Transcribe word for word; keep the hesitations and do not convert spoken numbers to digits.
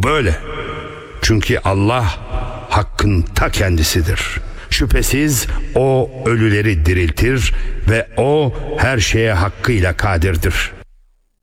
Bu böyle. Çünkü Allah hakkın ta kendisidir. Şüphesiz o ölüleri diriltir ve o her şeye hakkıyla kadirdir.